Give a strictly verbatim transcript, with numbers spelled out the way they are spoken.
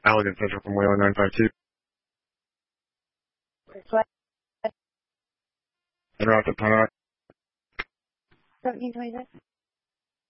Allegan Central from Wayland nine five two. What? En route to Panama. seventeen twenty-six.